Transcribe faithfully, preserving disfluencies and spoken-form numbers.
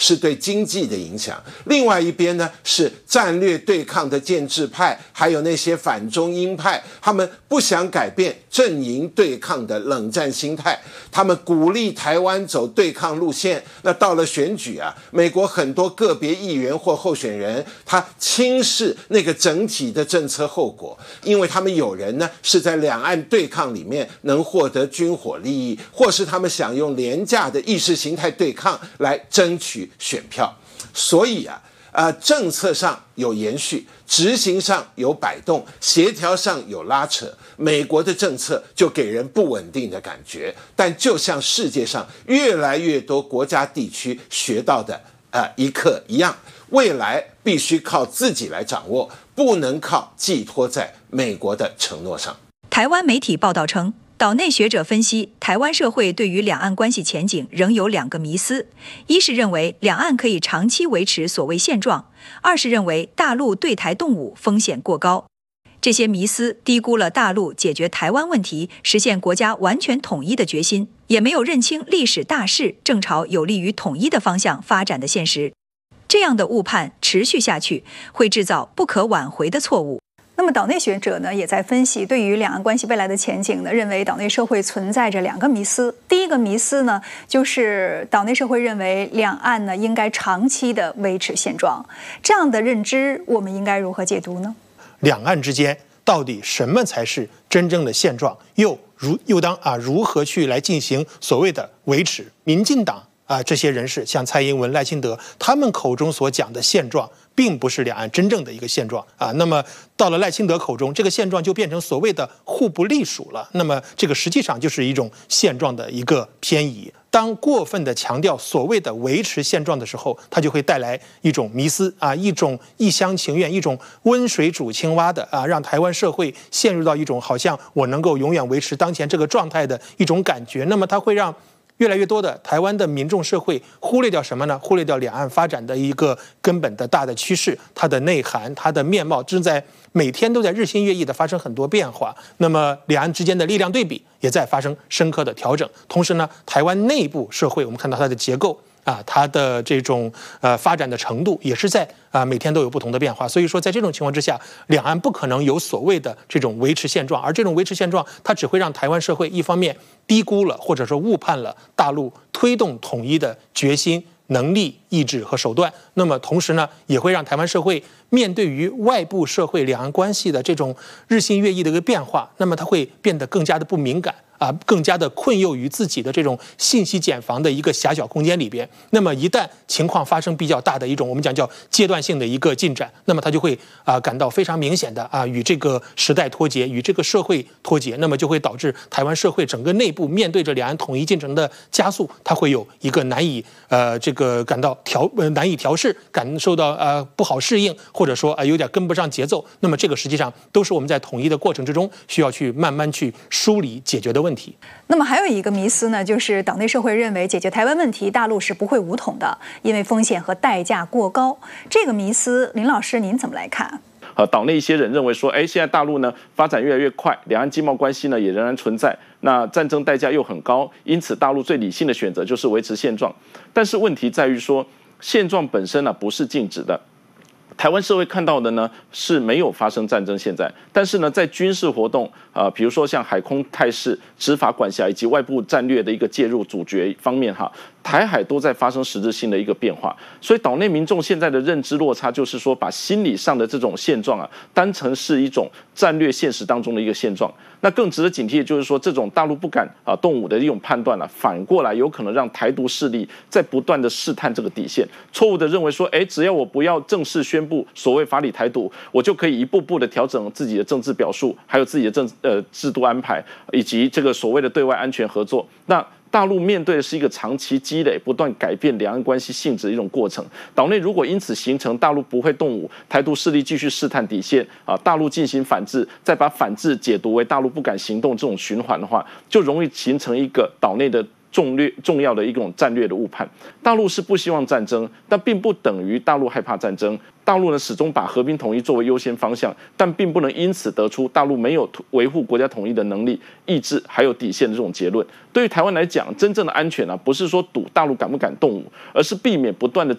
是对经济的影响，另外一边呢是战略对抗的建制派，还有那些反中鹰派，他们不想改变阵营对抗的冷战心态，他们鼓励台湾走对抗路线。那到了选举啊，美国很多个别议员或候选人，他轻视那个整体的政策后果，因为他们有人呢是在两岸对抗里面能获得军火利益，或是他们想用廉价的意识形态对抗来争取选票。所以啊，呃，政策上有延续，执行上有摆动，协调上有拉扯，美国的政策就给人不稳定的感觉。但就像世界上越来越多国家地区学到的呃一课一样，未来必须靠自己来掌握，不能靠寄托在美国的承诺上。 台湾媒体报道称，岛内学者分析，台湾社会对于两岸关系前景仍有两个迷思：一是认为两岸可以长期维持所谓现状；二是认为大陆对台动武风险过高。这些迷思低估了大陆解决台湾问题、实现国家完全统一的决心，也没有认清历史大势正朝有利于统一的方向发展的现实。这样的误判持续下去，会制造不可挽回的错误。那么岛内学者呢，也在分析对于两岸关系未来的前景呢，认为岛内社会存在着两个迷思。第一个迷思呢，就是岛内社会认为两岸呢应该长期的维持现状。这样的认知，我们应该如何解读呢？ 两岸之间到底什么才是真正的现状？又如又当啊如何去来进行所谓的维持？民进党啊这些人士，像蔡英文、赖清德，他们口中所讲的现状，并不是两岸真正的一个现状啊。那么到了赖清德口中，这个现状就变成所谓的互不隶属了。那么这个实际上就是一种现状的一个偏移。当过分的强调所谓的维持现状的时候，它就会带来一种迷思啊，一种一厢情愿，一种温水煮青蛙的啊，让台湾社会陷入到一种好像我能够永远维持当前这个状态的一种感觉。那么它会让越来越多的台湾的民众社会忽略掉什么呢？忽略掉两岸发展的一个根本的大的趋势，它的内涵、它的面貌正在每天都在日新月异的发生很多变化。那么两岸之间的力量对比也在发生深刻的调整。同时呢，台湾内部社会我们看到它的结构啊，它的这种呃发展的程度也是在啊每天都有不同的变化。所以说，在这种情况之下，两岸不可能有所谓的这种维持现状，而这种维持现状，它只会让台湾社会一方面低估了或者说误判了大陆推动统一的决心、能力、意志和手段。那么同时呢，也会让台湾社会面对于外部社会两岸关系的这种日新月异的一个变化，那么它会变得更加的不敏感。啊，更加的困囿于自己的这种信息茧房的一个狭小空间里边。那么一旦情况发生比较大的一种我们讲叫阶段性的一个进展，那么他就会啊感到非常明显的啊与这个时代脱节，与这个社会脱节，那么就会导致台湾社会整个内部面对着两岸统一进程的加速，它会有一个难以呃这个感到调呃难以调试，感受到呃不好适应，或者说啊、呃、有点跟不上节奏。那么这个实际上都是我们在统一的过程之中需要去慢慢去梳理解决的问题。问题。 那么还有一个迷思呢，就是岛内社会认为解决台湾问题，大陆是不会武统的，因为风险和代价过高。这个迷思，林老师您怎么来看？ 呃，岛内一些人认为说，哎，现在大陆呢发展越来越快，两岸经贸关系呢也仍然存在，那战争代价又很高，因此大陆最理性的选择就是维持现状。但是问题在于说，现状本身呢不是静止的。台湾社会看到的呢是没有发生战争现在，但是呢在军事活动啊、呃，比如说像海空态势、执法管辖以及外部战略的一个介入主角方面哈，台海都在发生实质性的一个变化，所以岛内民众现在的认知落差就是说，把心理上的这种现状啊当成是一种战略现实当中的一个现状。那更值得警惕的就是说，这种大陆不敢啊动武的一种判断啊，反过来有可能让台独势力在不断的试探这个底线，错误的认为说，哎，只要我不要正式宣布所谓法理台独，我就可以一步步的调整自己的政治表述，还有自己的政呃制度安排，以及这个所谓的对外安全合作。那大陆面对的是一个长期积累、不断改变两岸关系性质的一种过程。岛内如果因此形成大陆不会动武，台独势力继续试探底线啊，大陆进行反制，再把反制解读为大陆不敢行动这种循环的话，就容易形成一个岛内的重略重要的一种战略的误判。大陆是不希望战争，但并不等于大陆害怕战争。大陆呢始终把和平统一作为优先方向，但并不能因此得出大陆没有维护国家统一的能力、意志还有底线的这种结论。对于台湾来讲，真正的安全啊，不是说赌大陆敢不敢动武，而是避免不断的